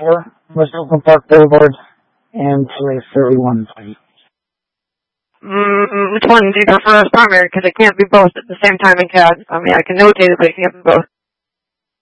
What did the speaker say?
4, West Oakland Park Boulevard, and 2831, please. Which one do you prefer as primary? Because it can't be both at the same time in CAD. I mean, I can notate it, but it can't be both.